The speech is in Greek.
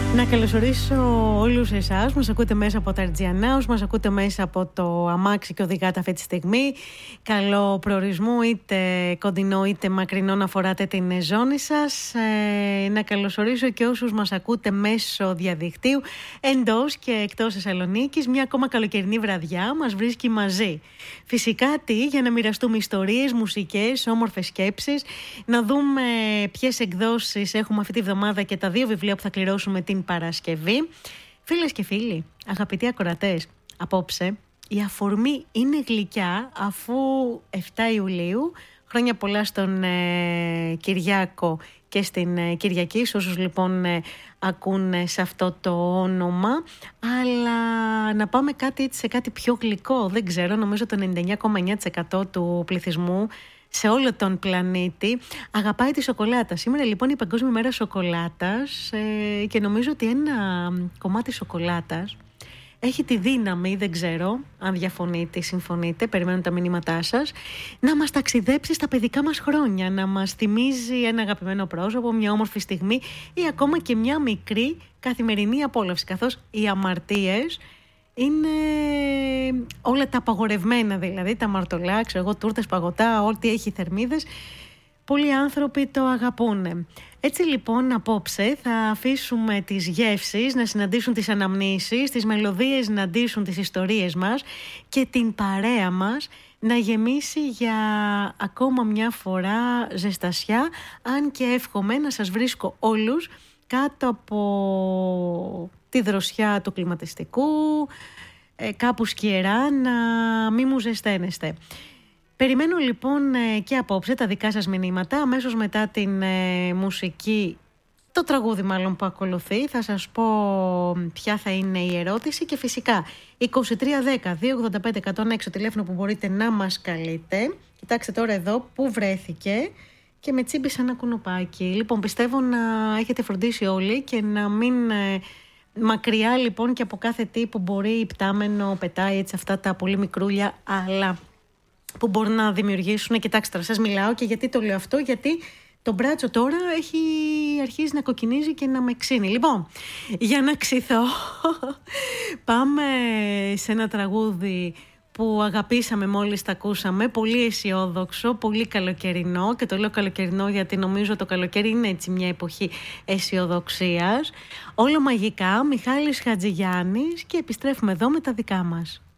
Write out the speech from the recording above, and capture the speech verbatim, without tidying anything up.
Να καλωσορίσω όλους εσάς. Μας ακούτε μέσα από τα Αρτζιανάους, μας ακούτε μέσα από το αμάξι και οδηγάτε αυτή τη στιγμή. Καλό προορισμού, είτε κοντινό είτε μακρινό, να φοράτε την ζώνη σας. Ε, να καλωσορίσω και όσους μας ακούτε μέσω διαδικτύου εντός και εκτός Θεσσαλονίκης. Μια ακόμα καλοκαιρινή βραδιά μας βρίσκει μαζί. Φυσικά τι, για να μοιραστούμε ιστορίες, μουσικές, όμορφες σκέψεις, να δούμε ποιες εκδόσεις έχουμε αυτή τη βδομάδα και τα δύο βιβλία που θα κληρώσουμε την Παρασκευή. Φίλες και φίλοι, αγαπητοί ακροατές, απόψε η αφορμή είναι γλυκιά, αφού εφτά Ιουλίου, χρόνια πολλά στον ε, Κυριάκο και στην ε, Κυριακή, σε όσους λοιπόν ε, ακούν σε αυτό το όνομα, αλλά να πάμε κάτι έτσι, σε κάτι πιο γλυκό, δεν ξέρω, νομίζω το ενενήντα εννιά κόμμα εννιά τοις εκατό του πληθυσμού σε όλο τον πλανήτη αγαπάει τη σοκολάτα. Σήμερα λοιπόν η Παγκόσμια Μέρα Σοκολάτας ε, και νομίζω ότι ένα κομμάτι σοκολάτας έχει τη δύναμη, δεν ξέρω αν διαφωνείτε ή συμφωνείτε, περιμένω τα μηνύματά σας, να μας ταξιδέψει στα παιδικά μας χρόνια, να μας θυμίζει ένα αγαπημένο πρόσωπο, μια όμορφη στιγμή ή ακόμα και μια μικρή καθημερινή απόλαυση, καθώς οι αμαρτίες είναι όλα τα απαγορευμένα, δηλαδή τα μαρτωλά, ξέρω εγώ, τούρτες, παγωτά, ό,τι έχει θερμίδες. Πολλοί άνθρωποι το αγαπούν. Έτσι λοιπόν απόψε θα αφήσουμε τις γεύσεις να συναντήσουν τις αναμνήσεις, τις μελωδίες να αντίσουν τις ιστορίες μας και την παρέα μας να γεμίσει για ακόμα μια φορά ζεστασιά, αν και εύχομαι να σας βρίσκω όλους κάτω από τη δροσιά του κλιματιστικού, ε, κάπου σκιερά, να μην μου ζεσταίνεστε. Περιμένω λοιπόν και απόψε τα δικά σας μηνύματα. Αμέσως μετά την ε, μουσική, το τραγούδι μάλλον που ακολουθεί, θα σας πω ποια θα είναι η ερώτηση και φυσικά είκοσι τρία δέκα δύο ογδόντα πέντε εκατόν έξι, το τηλέφωνο που μπορείτε να μας καλείτε. Κοιτάξτε τώρα εδώ που βρέθηκε και με τσίμπησε ένα κουνουπάκι. Λοιπόν, πιστεύω να έχετε φροντίσει όλοι και να μην ε, μακριά λοιπόν και από κάθε τι που μπορεί υπτάμενο πετάει έτσι αυτά τα πολύ μικρούλια αλλά που μπορούν να δημιουργήσουν. Κοιτάξτε τώρα, σας μιλάω και γιατί το λέω αυτό, γιατί το μπράτσο τώρα έχει αρχίσει να κοκκινίζει και να με ξύνει. Λοιπόν, για να ξυθώ πάμε σε ένα τραγούδι που αγαπήσαμε μόλις τα ακούσαμε, πολύ αισιόδοξο, πολύ καλοκαιρινό, και το λέω καλοκαιρινό γιατί νομίζω το καλοκαίρι είναι έτσι μια εποχή αισιοδοξίας. Όλο μαγικά, Μιχάλης Χατζηγιάννης, και επιστρέφουμε εδώ με τα δικά μας.